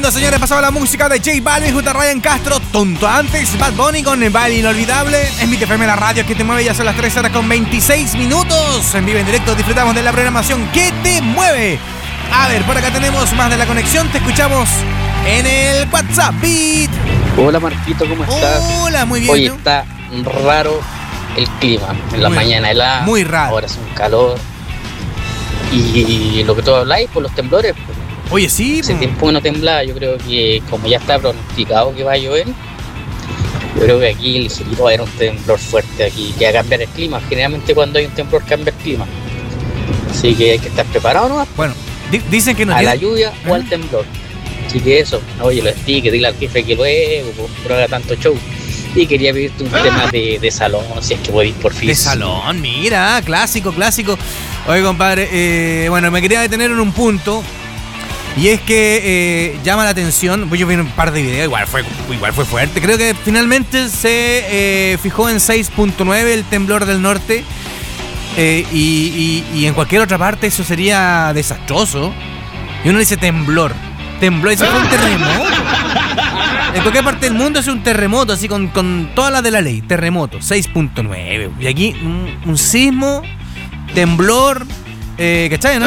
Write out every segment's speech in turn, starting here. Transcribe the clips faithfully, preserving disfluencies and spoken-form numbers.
segundos, señores, pasaba la música de J Balvin junto a Ryan Castro. Tonto antes, Bad Bunny con el baile inolvidable. En Mi T F M, la radio que te mueve, ya son las tres horas con veintiséis minutos. En vivo, en directo, disfrutamos de la programación que te mueve. A ver, por acá tenemos más de la conexión. Te escuchamos en el WhatsApp Beat. Hola Marquito, ¿cómo estás? Hola, muy bien. Hoy ¿no? está raro el clima. En la Muy, mañana helada. muy raro. Ahora es un calor. Y lo que tú habláis por los temblores. Oye, sí. Hace po. tiempo que no temblaba. Yo creo que como ya está pronosticado que va a llover, yo creo que aquí se va a haber un temblor fuerte aquí, que va a cambiar el clima. Generalmente cuando hay un temblor cambia el clima. Así que hay que estar preparado, ¿no? Bueno, di- dicen que no A tiene... la lluvia o al temblor. Así que eso, oye, lo explique, dile al jefe que luego, no haga tanto show. Y quería pedirte un tema de, de salón, si es que podéis por fin. De salón, mira, clásico, clásico. Oye, compadre, eh, bueno, me quería detener en un punto. Y es que eh, llama la atención. Pues yo vi un par de videos, igual fue, igual fue fuerte. Creo que finalmente se eh, fijó en seis punto nueve el temblor del norte. Eh, y, y, y en cualquier otra parte eso sería desastroso. Y uno dice temblor. Temblor, eso fue un terremoto. En cualquier parte del mundo es un terremoto, así con, con todas las de la ley. Terremoto, seis punto nueve. Y aquí un, un sismo, temblor, eh, ¿cachai, no?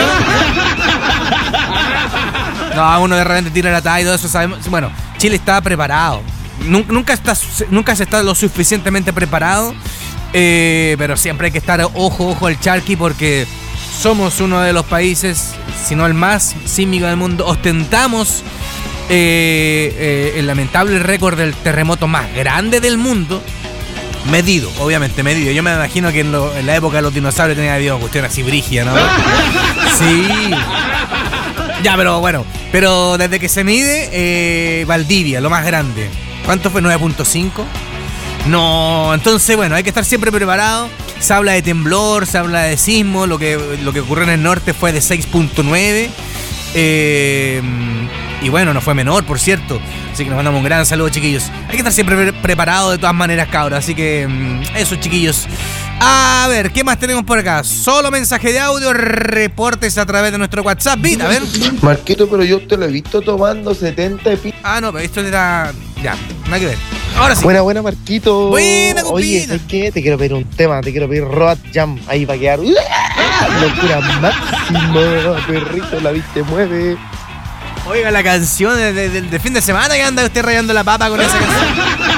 No, uno de repente tira la talla y todo eso, sabemos. Bueno, Chile está preparado. Nunca, nunca, está, nunca se está lo suficientemente preparado, eh, pero siempre hay que estar ojo, ojo al charqui porque somos uno de los países, si no el más sísmico del mundo. Ostentamos eh, eh, el lamentable récord del terremoto más grande del mundo. Medido, obviamente, medido. Yo me imagino que en, lo, en la época de los dinosaurios tenía habido cuestión así brígida, ¿no? Sí. Ya, pero bueno. Pero desde que se mide, eh, Valdivia, lo más grande. ¿Cuánto fue? ¿nueve punto cinco? No, entonces, bueno, hay que estar siempre preparado. Se habla de temblor, se habla de sismo. Lo que, lo que ocurrió en el norte fue de seis punto nueve. Eh, y bueno, no fue menor, por cierto. Así que nos mandamos un gran saludo, chiquillos. Hay que estar siempre pre- preparado de todas maneras, cabros. Así que eso, chiquillos. A ver, ¿qué más tenemos por acá? Solo mensaje de audio, reportes a través de nuestro WhatsApp. Beat, a ver. Marquito, pero yo te lo he visto tomando setenta pi... Ah, no, pero esto era... Ya, nada que ver. Ahora sí. Buena, buena, Marquito. Buena, Oye, compita. ¿sabes qué? Te quiero pedir un tema, te quiero pedir Road Jam. Ahí va a quedar... Locura máxima, perrito, la viste mueve. Oiga, la canción de, de, de, de fin de semana que anda usted rayando la papa con esa canción.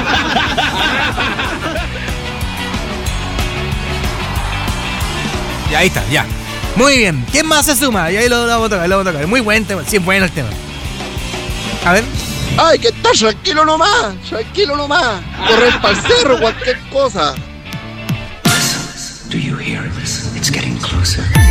Ya, ahí está, ya. Muy bien. ¿Quién más se suma? Y ahí lo, lo vamos a tocar, lo vamos a tocar. Muy buen tema. Sí, bueno el tema. A ver. Ay, que estás tranquilo nomás, tranquilo nomás. Correr para el cerro, cualquier cosa. Do you hear this? It's getting closer.